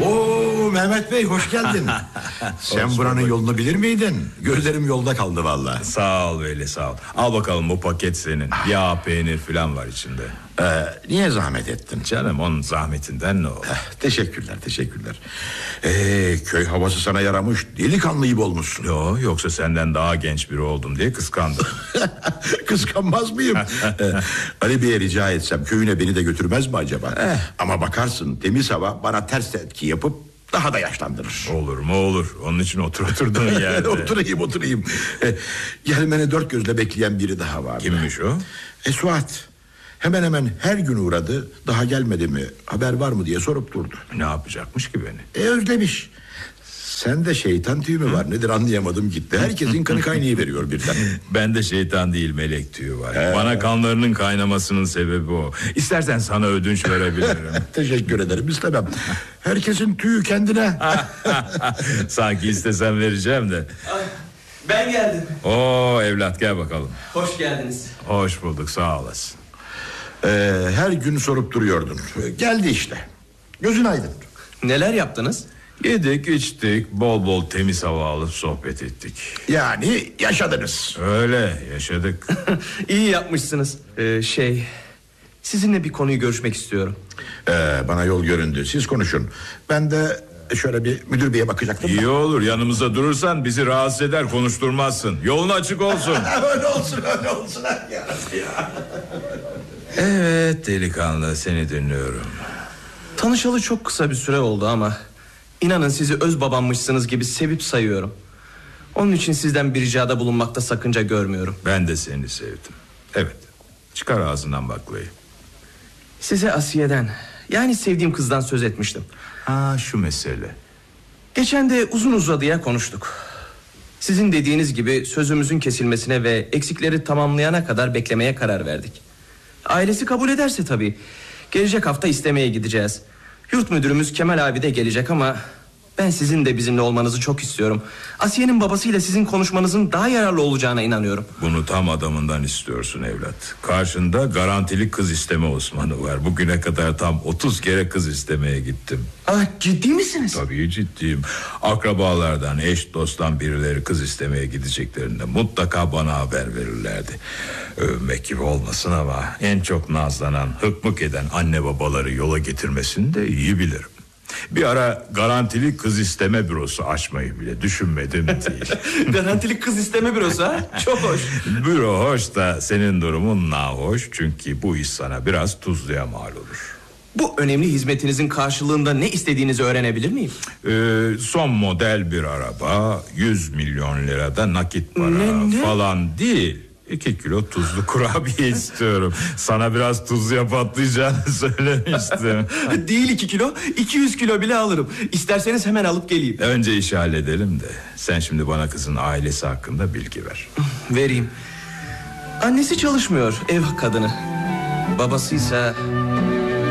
Oo Mehmet Bey, hoş geldin. Sen Hoş buranın bulduk. yolunu bilir miydin? Gözlerim yolda kaldı vallahi. Sağ ol Veli, sağ ol. Al bakalım, bu paket senin. Yağ, peynir falan var içinde. Niye zahmet ettin? Canım, onun zahmetinden ne olur? Teşekkürler. Köy havası sana yaramış, delikanlı gibi olmuşsun. Yoksa senden daha genç biri oldum diye kıskandım. Kıskanmaz mıyım? Ali Bey'e rica etsem köyüne beni de götürmez mi acaba? Ama bakarsın temiz hava bana ters etki yapıp daha da yaşlandırır. Olur mu olur. Onun için oturduğun yerde. Oturayım. Gelmeni dört gözle bekleyen biri daha var. Kimmiş o? Suat. Hemen her gün uğradı. Daha gelmedi mi, haber var mı diye sorup durdu. Ne yapacakmış ki beni? Özlemiş. Sende şeytan tüyü mü var nedir anlayamadım gitti. Herkesin kanı kaynayıveriyor birden. Bende şeytan değil, melek tüyü var. Bana kanlarının kaynamasının sebebi o. İstersen sana ödünç verebilirim. Teşekkür ederim, istemem. Herkesin tüyü kendine. Sanki istesem vereceğim de. Ben geldim. Oo evlat, gel bakalım. Hoş geldiniz. Hoş bulduk, sağ olasın. Her gün sorup duruyordun. Geldi işte. Gözün aydın. Neler yaptınız? Yedik, içtik, bol bol temiz hava alıp sohbet ettik. Yani yaşadınız. Öyle yaşadık. İyi yapmışsınız. Sizinle bir konuyu görüşmek istiyorum. Bana yol göründü, siz konuşun. Ben de şöyle bir müdür beye bakacaktım. İyi olur, yanımızda durursan bizi rahatsız eder, konuşturmazsın. Yolun açık olsun. öyle olsun. Evet delikanlı, seni dinliyorum. Tanışalı çok kısa bir süre oldu ama inanın sizi öz babammışsınız gibi sevip sayıyorum. Onun için sizden bir ricada bulunmakta sakınca görmüyorum. Ben de seni sevdim. Evet, çıkar ağzından baklayı. Size Asiye'den, yani sevdiğim kızdan söz etmiştim. Şu mesele. Geçen de uzun uzadıya konuştuk. Sizin dediğiniz gibi sözümüzün kesilmesine ve eksikleri tamamlayana kadar beklemeye karar verdik. Ailesi kabul ederse tabii. Gelecek hafta istemeye gideceğiz. Yurt müdürümüz Kemal abi de gelecek ama ben sizin de bizimle olmanızı çok istiyorum. Asiye'nin babasıyla sizin konuşmanızın daha yararlı olacağına inanıyorum. Bunu tam adamından istiyorsun evlat. Karşında garantili kız isteme Osman'ı var. Bugüne kadar tam 30 kere kız istemeye gittim. Ciddi misiniz? Tabii ciddiyim. Akrabalardan, eş dosttan birileri kız istemeye gideceklerinde mutlaka bana haber verirlerdi. Övmek gibi olmasın ama en çok nazlanan, hıkmık eden anne babaları yola getirmesini de iyi bilirim. Bir ara garantili kız isteme bürosu açmayı bile düşünmedim değil. Garantili kız isteme bürosu ha? Çok hoş. Büro hoş da senin durumun nahoş. Çünkü bu iş sana biraz tuzluya mal olur. Bu önemli hizmetinizin karşılığında ne istediğinizi öğrenebilir miyim? Son model bir araba, 100 milyon lirada nakit para Ne? falan değil. 2 kilo tuzlu kurabiye istiyorum. Sana biraz tuzluya patlayacağını söylemiştim. Değil 2 kilo, 200 kilo bile alırım. İsterseniz hemen alıp geleyim. Önce işi halledelim de sen şimdi bana kızın ailesi hakkında bilgi ver. Vereyim. Annesi çalışmıyor, ev kadını. Babasıysa